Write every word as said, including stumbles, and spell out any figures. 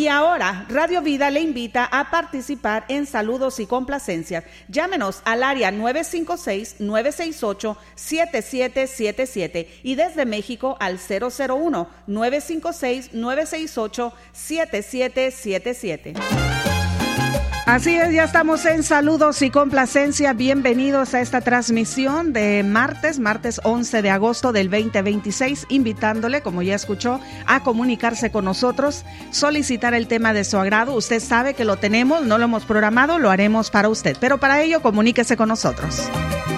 Y ahora, Radio Vida le invita a participar en saludos y complacencias. Llámenos al área nueve cinco seis, nueve seis ocho, siete siete siete siete y desde México al cero cero uno, nueve cinco seis, nueve seis ocho, siete siete siete siete. Así es, ya estamos en saludos y complacencia. Bienvenidos a esta transmisión de martes, martes once de agosto del veinte veintiséis, invitándole, como ya escuchó, a comunicarse con nosotros, solicitar el tema de su agrado. Usted sabe que lo tenemos, no lo hemos programado, lo haremos para usted, pero para ello comuníquese con nosotros.